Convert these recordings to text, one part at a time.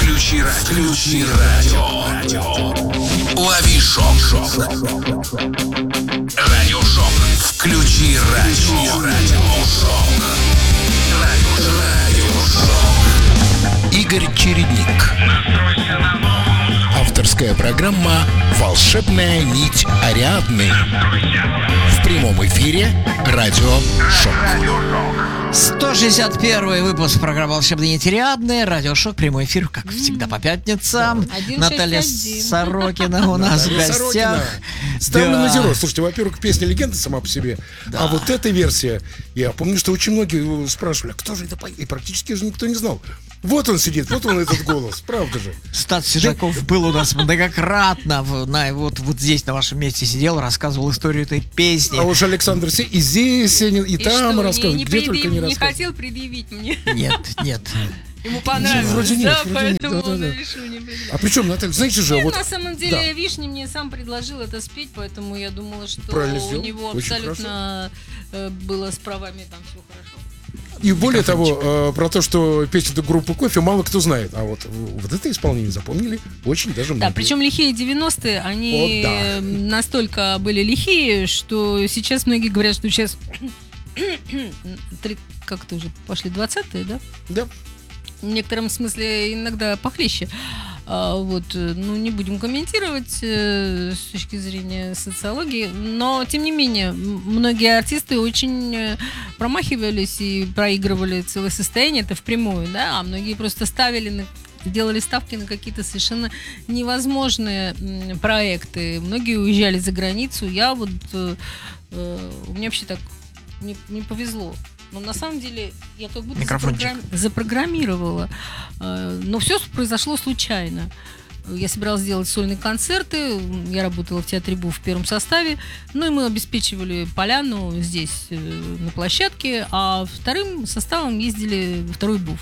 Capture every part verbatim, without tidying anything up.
Включи радио. Включи радио. Лови шок. Радиошок. Включи радио. Радиошок. Радиошок. Игорь Чередник. Настройся на волну. Авторская программа «Волшебная нить Ариадны». В прямом эфире Радио Шок. сто шестьдесят первый выпуск программы «Волшебная нить Ариадны». Радио Шок, прямой эфир, как всегда, по пятницам. Наталья Сорокина у нас в гостях. Ставлю на зеро. Слушайте, во-первых, песня «Легенда» сама по себе. Да. А вот эта версия, я помню, что очень многие спрашивали, а кто же это поет? И практически же никто не знал. Вот он сидит, вот он этот голос, правда же. Стас Сижаков был у нас многократно, в, на, вот, вот здесь на вашем месте сидел, рассказывал историю этой песни. А уж Александр Се и здесь, и, и, и там что, рассказывал, не, не где предъяв... только не не рассказывал. хотел предъявить мне. Нет, нет. Ему понравилось, вроде нет, да, вроде поэтому нет, да, он да, да. решил не предъявить. А причем, Наталья, знаете же, Нет, вот... на самом деле, да. Вишня мне сам предложил это спеть, поэтому я думала, что Правильно у сделал, него очень абсолютно э, было с правами там все хорошо. И более того, э, про то, что песню группы «Кофе» мало кто знает. А вот, вот это исполнение запомнили очень даже многие. Да, причем лихие девяностые, они О, да. настолько были лихие, что сейчас многие говорят, что сейчас как-то уже пошли двадцатые, да? Да. В некотором смысле иногда похлеще. А, вот, ну, не будем комментировать э, с точки зрения социологии, но, тем не менее, м- многие артисты очень э, промахивались и проигрывали целое состояние, это впрямую, да, а многие просто ставили, на, делали ставки на какие-то совершенно невозможные м, проекты. Многие уезжали за границу. Я вот, э, э, у меня вообще так не, не повезло. Но на самом деле я как будто запрограмми... запрограммировала. Но все произошло случайно. Я собиралась сделать сольные концерты. Я работала в Театре БУ в первом составе. Ну и мы обеспечивали поляну здесь, на площадке. А вторым составом ездили во второй БУФ.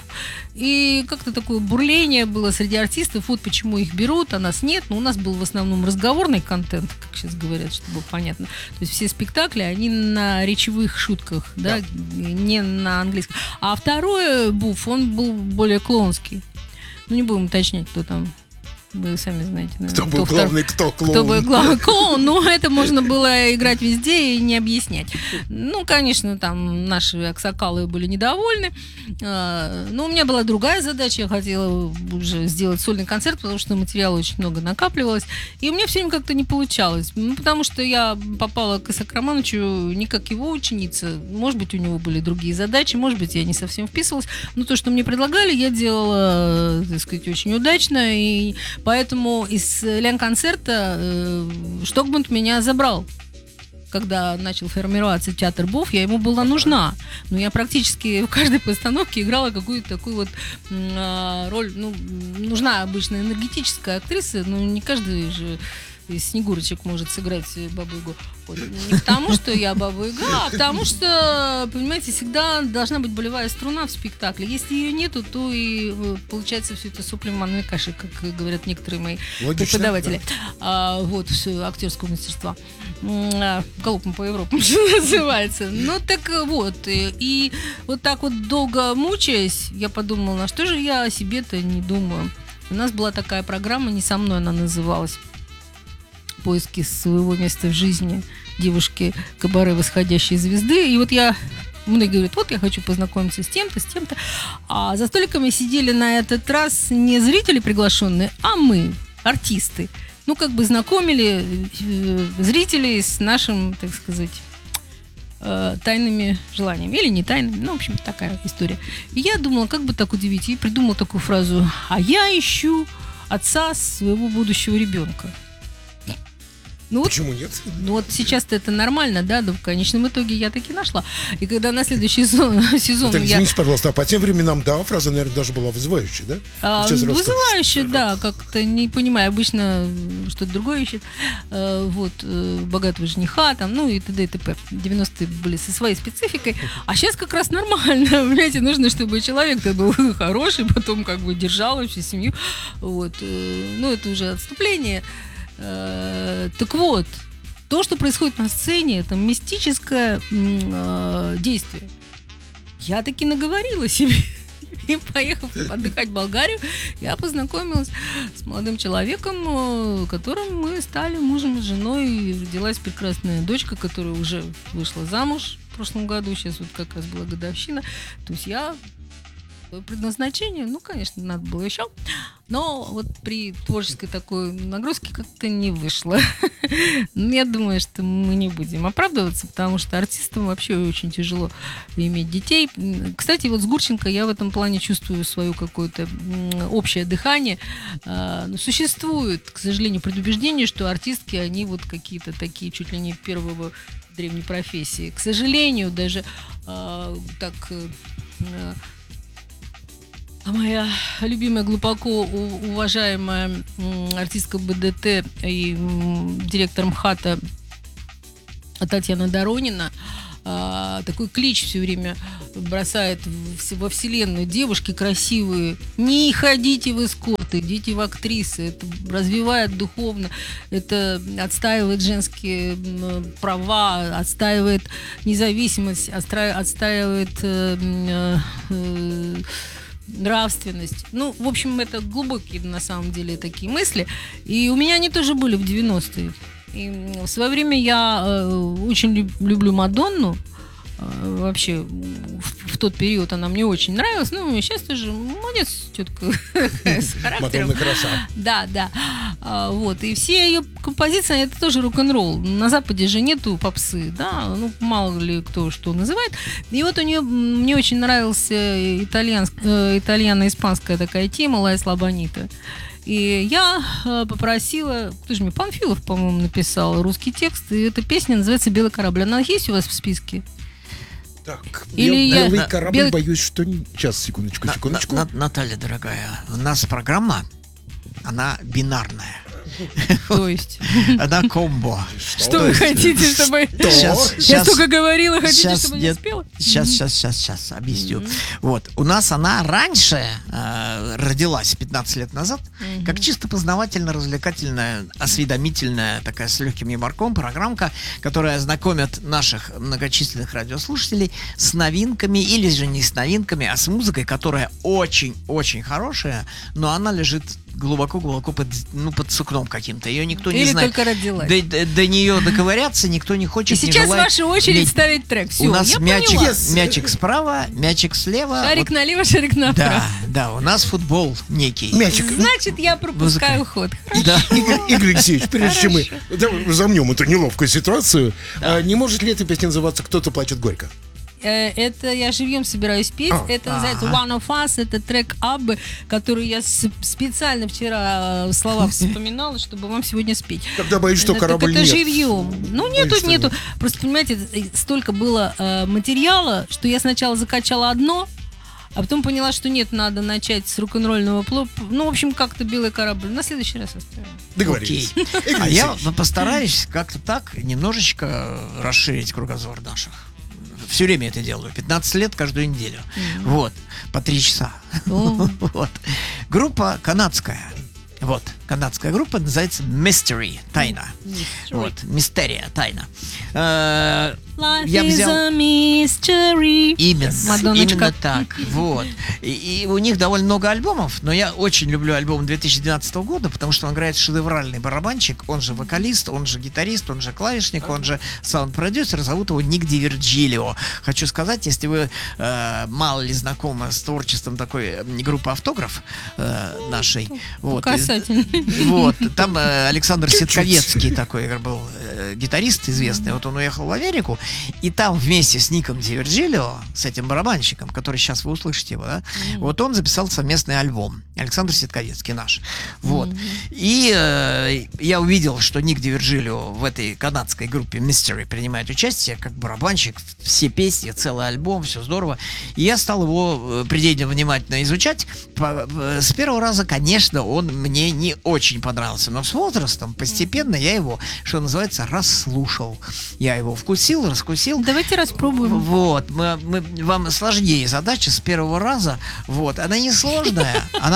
И как-то такое бурление было среди артистов. Вот почему их берут, а нас нет. Но у нас был в основном разговорный контент, как сейчас говорят, чтобы было понятно. То есть все спектакли, они на речевых шутках, да, да. Не на английском. А второй БУФ, он был более клоунский. Ну не будем уточнять, кто там. Вы сами знаете, наверное, кто был кто главный, втор... кто клоун. Кто был главный клоун, но это можно было играть везде и не объяснять. Ну, конечно, там наши аксакалы были недовольны. Но у меня была другая задача. Я хотела уже сделать сольный концерт, потому что материала очень много накапливалось. И у меня все время как-то не получалось. Ну, потому что я попала к Исааку Романовичу не как его ученица. Может быть, у него были другие задачи, может быть, я не совсем вписывалась. Но то, что мне предлагали, я делала, так сказать, очень удачно. И поэтому из лян-концерта э, Штокмунд меня забрал. Когда начал формироваться театр БУФ, я ему была нужна. Но я практически в каждой постановке играла какую-то такую вот э, роль. Ну, нужна обычно энергетическая актриса, но не каждый же из Снегурочек может сыграть Бабу-Ягу. Вот. Не потому, что я Баба-Яга, а потому что, понимаете, всегда должна быть болевая струна в спектакле. Если ее нету, то и получается все это сопли в манной каше, как говорят некоторые мои Логично, преподаватели. Да. А, вот, все, актерского мастерства. Галопом по Европам, что называется. Ну, так вот. И, и вот так вот долго мучаясь, я подумала, на что же я о себе-то не думаю. У нас была такая программа, не со мной она называлась, поиски своего места в жизни девушки кабаре восходящей звезды. И вот я, многие говорят, вот я хочу познакомиться с тем-то, с тем-то. А за столиками сидели на этот раз не зрители приглашенные, а мы, артисты. Ну, как бы знакомили э, зрителей с нашим, так сказать, э, тайными желаниями. Или не тайными, ну, в общем, такая история. И я думала, как бы так удивить. И придумала такую фразу: а я ищу отца своего будущего ребенка. Ну, Почему нет? Ну вот сейчас-то это нормально, да, но в конечном итоге я таки нашла. И когда на следующий сезон... сезон это, я... Извините, пожалуйста, а по тем временам, да, фраза, наверное, даже была вызывающая, да? А, вызывающая, да, как-то не понимаю, обычно что-то другое ищет. А, вот, богатого жениха, там, ну и т.д. и т.п. девяностые были со своей спецификой. А сейчас как раз нормально, понимаете, нужно, чтобы человек-то был хороший, потом как бы держал вообще семью. Вот, ну это уже отступление. Э, так вот, то, что происходит на сцене, это мистическое э, действие. Я таки наговорила себе. И поехав отдыхать в Болгарию, я познакомилась с молодым человеком, которым мы стали мужем и женой. И родилась прекрасная дочка, которая уже вышла замуж в прошлом году. Сейчас вот как раз была годовщина. То есть я... предназначение, ну, конечно, надо было еще. Но вот при творческой такой нагрузке как-то не вышло. Я думаю, что мы не будем оправдываться, потому что артистам вообще очень тяжело иметь детей. Кстати, вот с Гурченко я в этом плане чувствую свое какое-то общее дыхание. Но существует, к сожалению, предубеждение, что артистки, они вот какие-то такие чуть ли не первого древней профессии. К сожалению, даже так... А моя любимая, глубоко уважаемая артистка БДТ и директор МХАТа Татьяна Доронина такой клич все время бросает во вселенную: девушки красивые, не ходите в эскорты, идите в актрисы. Это развивает духовно, это отстаивает женские права, отстаивает независимость, отстаивает э, э, нравственность. Ну, в общем, это глубокие, на самом деле, такие мысли. И у меня они тоже были в девяностые. И в свое время я э, очень люб, люблю Мадонну. Э, вообще, в, в тот период она мне очень нравилась. Ну, сейчас тоже молодец, тетка с характером. Мадонна краса. Да, да. А, вот. И все ее композиции, это тоже рок-н-ролл. На Западе же нету попсы, да, ну, мало ли кто что называет. И вот у нее, мне очень нравился итальянск, э, итальяно-испанская такая тема «Ла Исла Бонита». И я э, попросила, кто же мне, Панфилов, по-моему, написал русский текст, и эта песня называется «Белый корабль». Она есть у вас в списке? Так, Или бел, я... белый корабль, Белый... боюсь, что... Не... Сейчас, секундочку, секундочку. На, на, Наталья, дорогая, у нас программа, она бинарная. То есть? Она комбо. Что вы хотите, чтобы... Я столько говорила, хотите, чтобы не спела? Сейчас, сейчас, сейчас, сейчас объясню. Вот, у нас она раньше родилась пятнадцать лет назад, как чисто познавательно-развлекательная, осведомительная, такая с легким юморком программка, которая знакомит наших многочисленных радиослушателей с новинками, или же не с новинками, а с музыкой, которая очень-очень хорошая, но она лежит глубоко-глубоко под, ну, под сукном каким-то. Ее никто не Или знает. только родилась. До, до, до нее доковыряться никто не хочет. И не сейчас желает. ваша очередь Ведь ставить трек. Все, у нас я мячик, поняла. мячик справа, мячик слева. Шарик вот. налево, шарик направо. Да, да, у нас футбол некий. Мячик. Значит, я пропускаю ход. Да. Игорь, Игорь Алексеевич, прежде чем мы да, замнем эту неловкую ситуацию, а, не может ли эта песня называться «Кто-то плачет горько»? Это я живьем собираюсь петь. А, это называется One of Us. Это трек Аббы, который я с- специально вчера слова вспоминала, чтобы вам сегодня спеть. Тогда боюсь, что это, корабль это нет. живьем. Ну, нету, Боюсь, что нету. нет. Просто, понимаете, столько было э, материала, что я сначала закачала одно, а потом поняла, что нет, надо начать с рок-н-ролльного плопа. Ну, в общем, как-то «Белый корабль». На следующий раз оставим. Договорились. Окей. Игорь А я Алексеевич, постараюсь как-то так немножечко расширить кругозор наших. Все время это делаю. пятнадцать лет каждую неделю. Mm-hmm. Вот. По три часа. Oh. Вот. Группа канадская. Вот. Канадская группа называется Mystery. Тайна. Mystery. Вот. Мистерия. Тайна. Э, Life я is взял... a mystery. Именно, Мадонночка. именно так. Вот. И, и у них довольно много альбомов, но я очень люблю альбом две тысячи двенадцатого года, потому что он играет шедевральный барабанщик, он же вокалист, он же гитарист, он же клавишник, он же саунд-продюсер, зовут его Ник Ди Вирджилио. Хочу сказать, если вы э, мало ли знакомы с творчеством такой группы «Автограф» э, нашей, вот, Касательный. вот, там э, Александр Ситковецкий такой был э, гитарист известный, вот он уехал в Америку, и там вместе с Ником Ди Вирджилио, с этим барабанщиком, который сейчас вы услышите его, да, mm-hmm. вот он записал совместный альбом. Александр Ситковецкий наш. Вот. Mm-hmm. И э, я увидел, что Ник Ди Вирджилио в этой канадской группе Mystery принимает участие как барабанщик, все песни, целый альбом, все здорово. И я стал его предельно внимательно изучать. С первого раза, конечно, он мне не очень понравился, но с возрастом постепенно я его, что называется, расслушал. Я его вкусил, раскусил. Давайте распробуем. Вот, мы, мы, вам сложнее задача с первого раза. Вот, она не сложная, она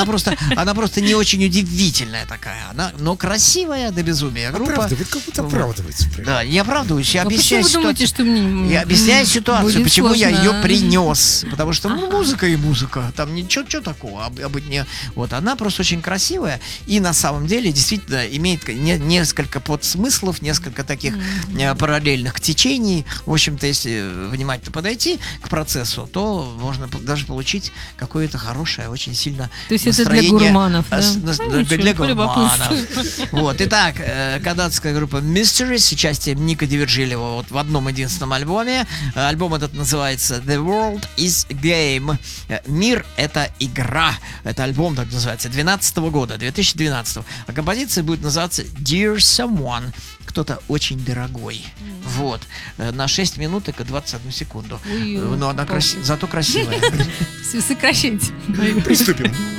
просто, она просто не очень удивительная такая. Она, но красивая до безумия группа. Оправдывает, как будто оправдывается. прям. Да, я оправдываюсь, я А объясняю почему вы думаете, ситуацию. что мне Я объясняю ситуацию, будет почему я сложно? ее принес. Потому что ну, музыка и музыка. Там ничего, ничего такого. Об, об, не, вот она просто очень красивая. И на самом деле действительно имеет не, несколько подсмыслов, несколько таких mm-hmm. параллельных течений. В общем-то, если внимательно подойти к процессу, то можно даже получить какое-то хорошее, очень сильно То есть это настроение. для гурманов, да? С- на- Ну, для ничего, гурманов. Вот, итак, э, канадская группа Mystery с участием Ника Дивирджилио вот в одном единственном альбоме. Э, Альбом этот называется The World is a Game. Э, Мир — это игра. Это альбом так называется, двенадцатого года, две тысячи двенадцатого. А композиция будет называться Dear Someone. Кто-то очень дорогой. Mm. Вот. Э, На шесть минут и двадцать одну секунду. Ой, Э, Но она краси- зато красивая. Все, сокращайте. Приступим.